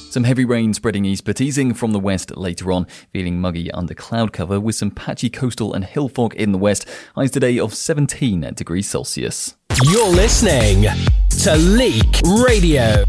Some heavy rain spreading east but easing from the west later on, feeling muggy under cloud cover with some patchy coastal and hill fog in the west. Highs today of 17 degrees Celsius. You're listening to Leak Radio.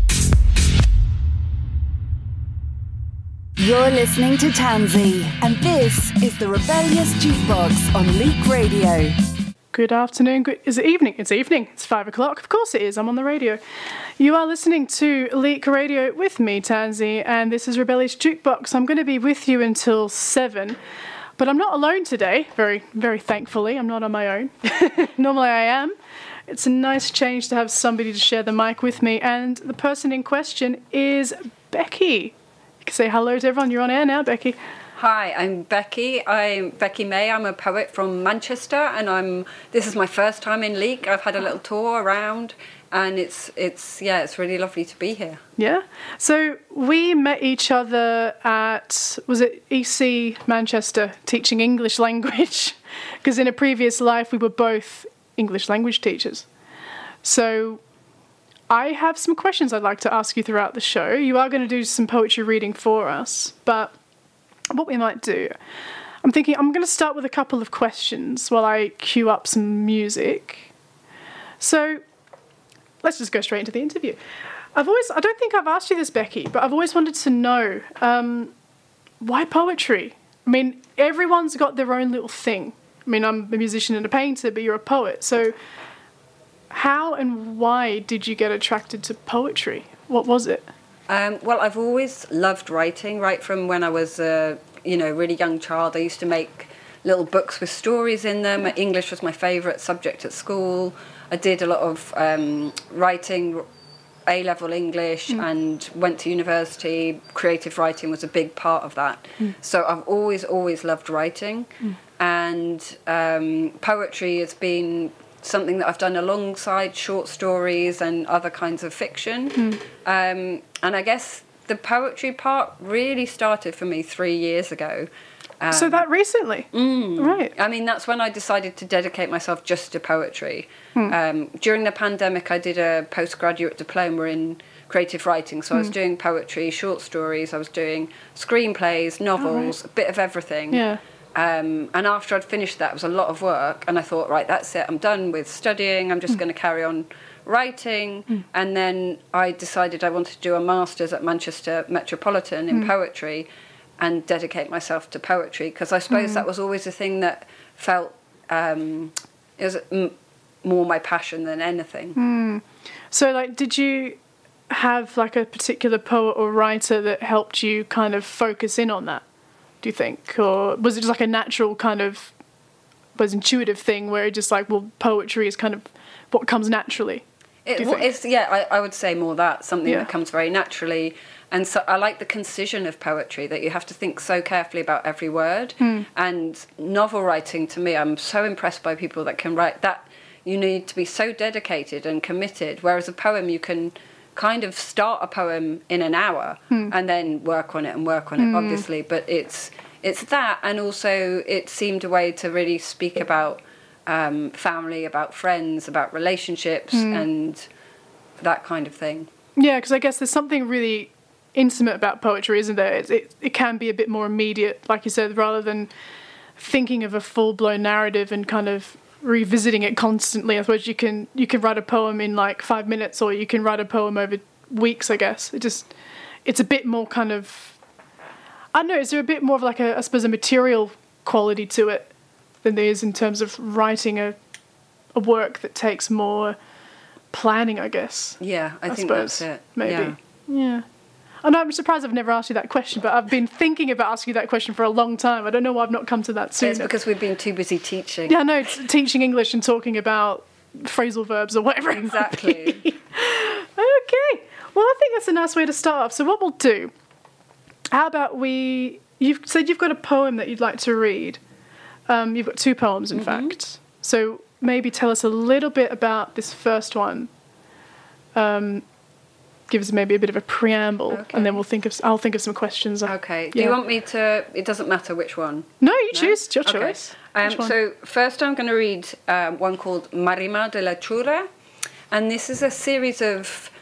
You're listening to Tansy, and this is the Rebellious Jukebox on Leak Radio. Good afternoon. Is it evening? It's evening. It's 5 o'clock. Of course it is. I'm on the radio. You are listening to Leak Radio with me, Tansy, and this is Rebellious Jukebox. I'm going to be with you until 7, but I'm not alone today, very, very thankfully. I'm not on my own. Normally I am. It's a nice change to have somebody to share the mic with me, and the person in question is Becky. You can say hello to everyone. You're on air now, Becky. Hi, I'm Becky. I'm Becky May. I'm a poet from Manchester, and this is my first time in Leak. I've had a little tour around, and it's really lovely to be here. Yeah. So we met each other at, was it EC Manchester, teaching English language? Because in a previous life we were both English language teachers. So I have some questions I'd like to ask you throughout the show. You are going to do some poetry reading for us, but what we might do, I'm thinking I'm going to start with a couple of questions while I cue up some music. So let's just go straight into the interview. I don't think I've asked you this, Becky, but I've always wanted to know, why poetry? I mean, everyone's got their own little thing. I mean, I'm a musician and a painter, but you're a poet. So how and why did you get attracted to poetry? What was it? Well, I've always loved writing, right from when I was a really young child. I used to make little books with stories in them. English was my favourite subject at school. I did a lot of writing, A-level English, and went to university. Creative writing was a big part of that. So I've always loved writing. And poetry has been something that I've done alongside short stories and other kinds of fiction. And I guess the poetry part really started for me 3 years ago. So that recently? Right. I mean, that's when I decided to dedicate myself just to poetry. During the pandemic, I did a postgraduate diploma in creative writing. So I was doing poetry, short stories, I was doing screenplays, novels, a bit of everything. Yeah. And after I'd finished that, it was a lot of work. And I thought, right, that's it. I'm done with studying. I'm just going to carry on writing. And then I decided I wanted to do a master's at Manchester Metropolitan in poetry and dedicate myself to poetry, because I suppose that was always a thing that felt it was more my passion than anything. So, did you have, a particular poet or writer that helped you kind of focus in on that, do you think? Or was it just a natural kind of, intuitive thing where it's just poetry is kind of what comes naturally? I would say more that, something that comes very naturally. And so I like the concision of poetry, that you have to think so carefully about every word. And novel writing, to me, I'm so impressed by people that can write that. You need to be so dedicated and committed, whereas a poem, you can kind of start a poem in an hour and then work on it, obviously. But it's that, and also it seemed a way to really speak about family, about friends, about relationships, and that kind of thing. Yeah, because I guess there's something really intimate about poetry, isn't there? It can be a bit more immediate, like you said, rather than thinking of a full-blown narrative and kind of revisiting it constantly. I suppose you can write a poem in 5 minutes, or you can write a poem over weeks, I guess. It's a bit more kind of, I don't know, is there a bit more of a material quality to it than there is in terms of writing a work that takes more planning, I guess? Yeah, I think suppose, that's it. Maybe. Yeah. I know, I'm surprised I've never asked you that question, but I've been thinking about asking you that question for a long time. I don't know why I've not come to that sooner. It's because we've been too busy teaching. Yeah, no, it's teaching English and talking about phrasal verbs or whatever. Exactly. Okay. Well, I think that's a nice way to start off. So what we'll do, how about you've said you've got a poem that you'd like to read. You've got 2 poems, in fact. So maybe tell us a little bit about this first one. Give us maybe a bit of a preamble, and then I'll think of some questions. Okay. Do you want me to? It doesn't matter which one. No, you choose. It's your choice. So first, I'm going to read one called Marima de la Chura, and this is a series of